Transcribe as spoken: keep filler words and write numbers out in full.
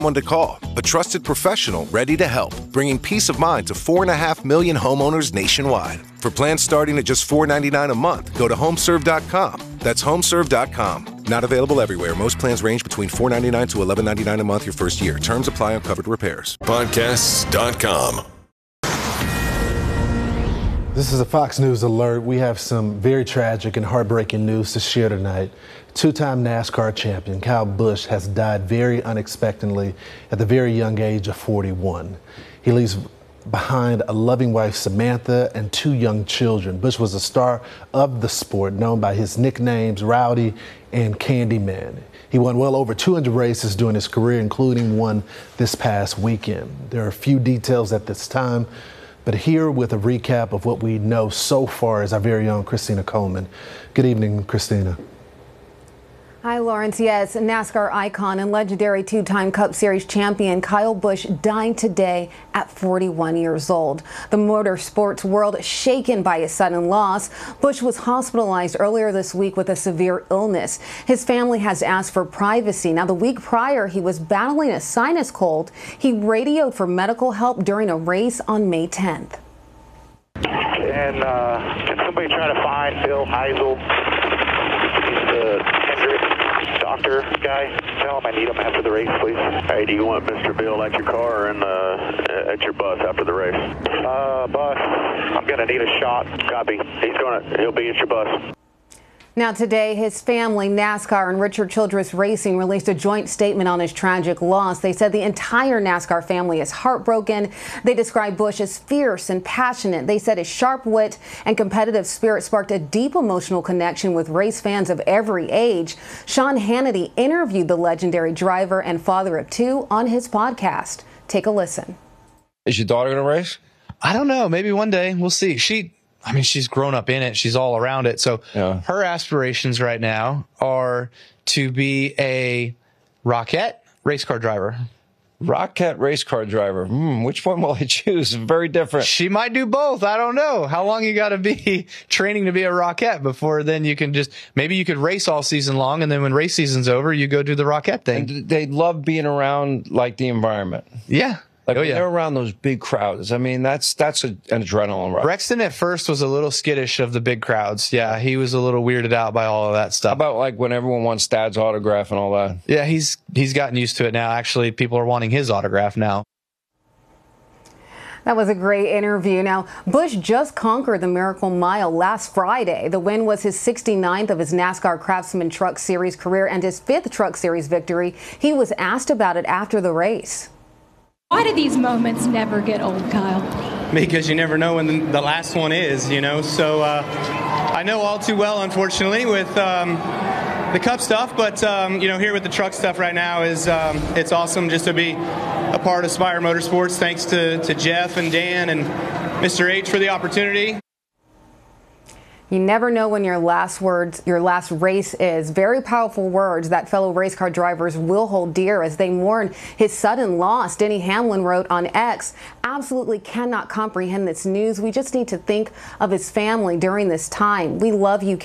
One to call, a trusted professional ready to help, bringing peace of mind to four and a half million homeowners nationwide. For plans starting at just four ninety-nine a month, go to homeserve dot com. That's homeserve dot com. Not available everywhere. Most plans range between four ninety-nine to eleven ninety-nine a month your first year. Terms apply on covered repairs. Podcasts dot com. This is a Fox News alert. We have some very tragic and heartbreaking news to share tonight. Two-time NASCAR champion Kyle Busch has died very unexpectedly at the very young age of forty-one. He leaves behind a loving wife, Samantha, and two young children. Busch was a star of the sport, known by his nicknames Rowdy and Candyman. He won well over two hundred races during his career, including one this past weekend. There are a few details at this time, but here with a recap of what we know so far is our very own Christina Coleman. Good evening, Christina. Hi, Lawrence. Yes, NASCAR icon and legendary two-time Cup Series champion Kyle Busch died today at forty-one years old. The motorsports world shaken by his sudden loss. Busch was hospitalized earlier this week with a severe illness. His family has asked for privacy. Now, the week prior, he was battling a sinus cold. He radioed for medical help during a race on May tenth. And uh, can somebody try to find Bill Heisel? He's the Hendrick doctor guy. Tell him I need him after the race, please. Hey, do you want Mister Bill at your car or in the, at your bus after the race? Uh, bus. I'm going to need a shot. Copy. He's going to, he'll be at your bus. Now today, his family, NASCAR and Richard Childress Racing released a joint statement on his tragic loss. They said the entire NASCAR family is heartbroken. They described Busch as fierce and passionate. They said his sharp wit and competitive spirit sparked a deep emotional connection with race fans of every age. Sean Hannity interviewed the legendary driver and father of two on his podcast. Take a listen. Is your daughter going to race? I don't know. Maybe one day. We'll see. She... I mean, she's grown up in it. She's all around it. So yeah. Her aspirations right now are to be a Rocket race car driver. Rocket race car driver. Hmm, which one will I choose? Very different. She might do both. I don't know. How long you got to be training to be a Rocket before then you can just, maybe you could race all season long, and then when race season's over, you go do the Rocket thing. And they love being around like the environment. Yeah. Like oh, yeah. They're around those big crowds. I mean, that's that's a, an adrenaline rush. Brexton at first was a little skittish of the big crowds. Yeah, he was a little weirded out by all of that stuff. How about like when everyone wants Dad's autograph and all that? Yeah, he's he's gotten used to it now. Actually, people are wanting his autograph now. That was a great interview. Now, Busch just conquered the Miracle Mile last Friday. The win was his sixty-ninth of his NASCAR Craftsman Truck Series career and his fifth Truck Series victory. He was asked about it after the race. Why do these moments never get old, Kyle? Because you never know when the, the last one is, you know. So uh, I know all too well, unfortunately, with um, the Cup stuff. But, um, you know, here with the truck stuff right now is um, it's awesome just to be a part of Spire Motorsports. Thanks to, to Jeff and Dan and Mister H for the opportunity. You never know when your last words, your last race is. Very powerful words that fellow race car drivers will hold dear as they mourn his sudden loss. Denny Hamlin wrote on X, absolutely cannot comprehend this news. We just need to think of his family during this time. We love you.